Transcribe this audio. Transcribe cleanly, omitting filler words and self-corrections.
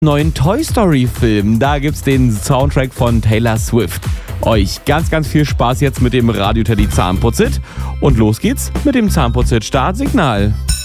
neuen Toy Story Film. Da gibt's den Soundtrack von Taylor Swift. Euch ganz viel Spaß jetzt mit dem Radio Teddy Zahnputz-Hit. Und los geht's mit dem Zahnputz-Hit Startsignal.